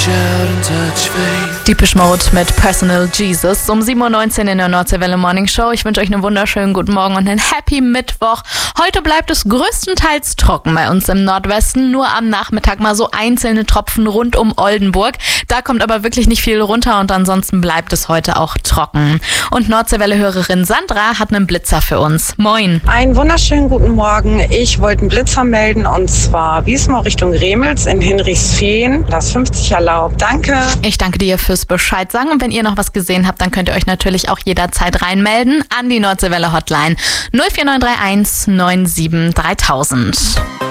Depeche Mode mit Personal Jesus um 7.19 Uhr in der Nordseewelle Morning Show. Ich wünsche euch einen wunderschönen guten Morgen und einen Happy Mittwoch. Heute bleibt es größtenteils trocken bei uns im Nordwesten. Nur am Nachmittag mal so einzelne Tropfen rund um Oldenburg. Da kommt aber wirklich nicht viel runter und ansonsten bleibt es heute auch trocken. Und Nordseewelle-Hörerin Sandra hat einen Blitzer für uns. Moin. Einen wunderschönen guten Morgen. Ich wollte einen Blitzer melden und zwar Wismar Richtung Remels in Hinrichsfehn. Das 50 erlaubt. Danke. Ich danke dir fürs Bescheid sagen und wenn ihr noch was gesehen habt, dann könnt ihr euch natürlich auch jederzeit reinmelden an die Nordseewelle Hotline 04931 97 3000.